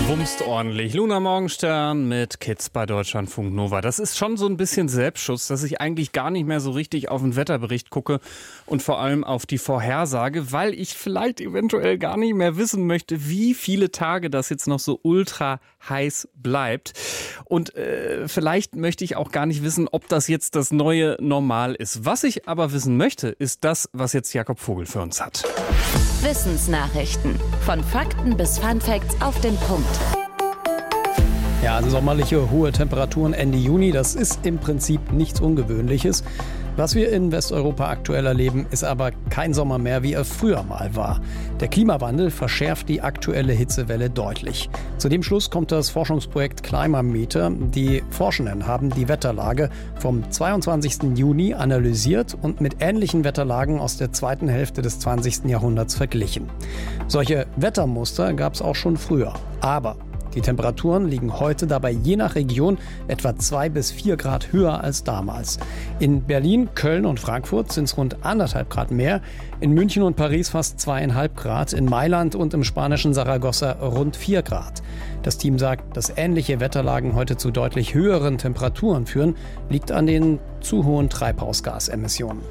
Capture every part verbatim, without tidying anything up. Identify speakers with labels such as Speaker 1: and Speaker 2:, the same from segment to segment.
Speaker 1: Bumst ordentlich. Luna Morgenstern mit Kids bei Deutschlandfunk Nova. Das ist schon so ein bisschen Selbstschutz, dass ich eigentlich gar nicht mehr so richtig auf den Wetterbericht gucke und vor allem auf die Vorhersage, weil ich vielleicht eventuell gar nicht mehr wissen möchte, wie viele Tage das jetzt noch so ultra heiß bleibt. Und äh, vielleicht möchte ich auch gar nicht wissen, ob das jetzt das neue Normal ist. Was ich aber wissen möchte, ist das, was jetzt Jakob Vogel für uns hat.
Speaker 2: Wissensnachrichten. Von Fakten bis Funfacts auf den Punkt.
Speaker 3: Ja, also sommerliche hohe Temperaturen Ende Juni, das ist im Prinzip nichts Ungewöhnliches. Was wir in Westeuropa aktuell erleben, ist aber kein Sommer mehr, wie er früher mal war. Der Klimawandel verschärft die aktuelle Hitzewelle deutlich. Zu dem Schluss kommt das Forschungsprojekt Climameter. Die Forschenden haben die Wetterlage vom zweiundzwanzigsten Juni analysiert und mit ähnlichen Wetterlagen aus der zweiten Hälfte des zwanzigsten Jahrhunderts verglichen. Solche Wettermuster gab es auch schon früher. Aber die Temperaturen liegen heute dabei je nach Region etwa zwei bis vier Grad höher als damals. In Berlin, Köln und Frankfurt sind es rund anderthalb Grad mehr, in München und Paris fast zweieinhalb Grad, in Mailand und im spanischen Saragossa rund vier Grad. Das Team sagt, dass ähnliche Wetterlagen heute zu deutlich höheren Temperaturen führen, liegt an den zu hohen Treibhausgasemissionen.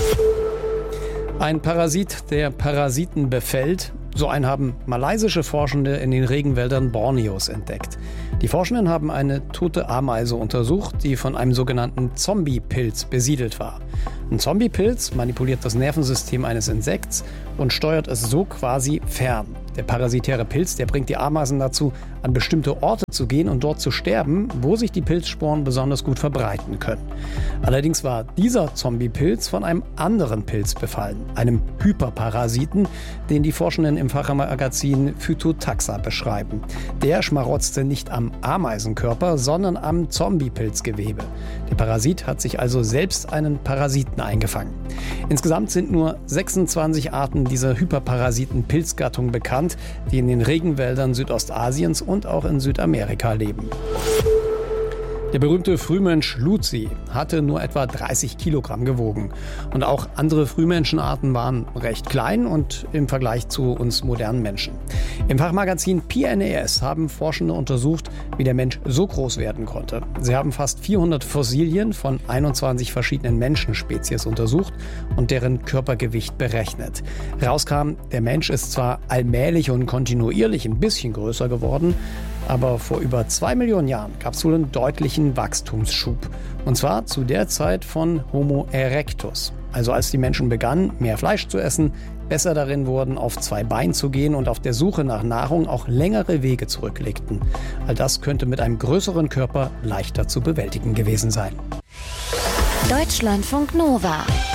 Speaker 3: Ein Parasit, der Parasiten befällt. So einen haben malaysische Forschende in den Regenwäldern Borneos entdeckt. Die Forschenden haben eine tote Ameise untersucht, die von einem sogenannten Zombie-Pilz besiedelt war. Ein Zombie-Pilz manipuliert das Nervensystem eines Insekts und steuert es so quasi fern. Der parasitäre Pilz, der bringt die Ameisen dazu, an bestimmte Orte zu gehen und dort zu sterben, wo sich die Pilzsporen besonders gut verbreiten können. Allerdings war dieser Zombie-Pilz von einem anderen Pilz befallen, einem Hyperparasiten, den die Forschenden im Fachmagazin Phytotaxa beschreiben. Der schmarotzte nicht am Ameisenkörper, sondern am Zombie-Pilzgewebe. Der Parasit hat sich also selbst einen Parasiten eingefangen. Insgesamt sind nur sechsundzwanzig Arten dieser Hyperparasiten-Pilzgattung bekannt, die in den Regenwäldern Südostasiens und auch in Südamerika leben. Der berühmte Frühmensch Luzi hatte nur etwa dreißig Kilogramm gewogen. Und auch andere Frühmenschenarten waren recht klein und im Vergleich zu uns modernen Menschen. Im Fachmagazin P N A S haben Forschende untersucht, wie der Mensch so groß werden konnte. Sie haben fast vierhundert Fossilien von einundzwanzig verschiedenen Menschenspezies untersucht und deren Körpergewicht berechnet. Rauskam, der Mensch ist zwar allmählich und kontinuierlich ein bisschen größer geworden, aber vor über zwei Millionen Jahren gab es wohl einen deutlichen Wachstumsschub. Und zwar zu der Zeit von Homo erectus. Also als die Menschen begannen, mehr Fleisch zu essen, besser darin wurden, auf zwei Beinen zu gehen und auf der Suche nach Nahrung auch längere Wege zurücklegten. All das könnte mit einem größeren Körper leichter zu bewältigen gewesen sein.
Speaker 2: Deutschlandfunk Nova.